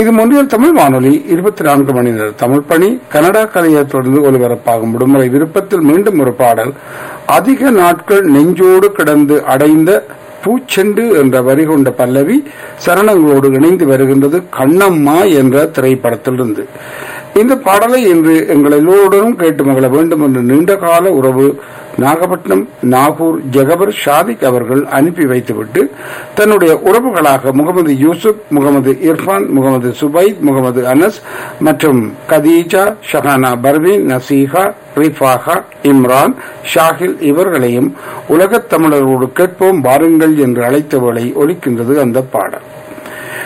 இது மொழியல் தமிழ் வானொலி 24 மணி நேர தமிழ் பணி. கனடா கலையை தொடர்ந்து ஒலிபரப்பாகும் விடுமுறை விருப்பத்தில் மீண்டும் ஒரு பாடல். அதிக நாட்கள் நெஞ்சோடு கிடந்து அடைந்த பூச்செண்டு என்ற வரி கொண்ட பல்லவி சரணங்களோடு இணைந்து வருகின்றது கண்ணம்மா என்ற திரைப்படத்திலிருந்து. இந்த பாடலை இன்று எங்கள் எல்லோருடனும் கேட்டு மகிழ வேண்டும் என்று நீண்டகால உறவு நாகப்பட்டினம் நாகூர் ஜெகபர் ஷாதிக் அவர்கள் அனுப்பி வைத்துவிட்டு தன்னுடைய உறவுகளாக முகமது யூசுப், முகமது இர்ஃபான், முகமது சுபைத், முகமது அனஸ் மற்றும் கதீஜா, ஷஹானா பர்வீன், நசீஹா, ரிஃபாஹா, இம்ரான், ஷாஹில் இவர்களையும் உலகத் தமிழரோடு கேட்போம் வாருங்கள் என்று அழைத்தவளை ஒலிக்கின்றது அந்த பாடல்.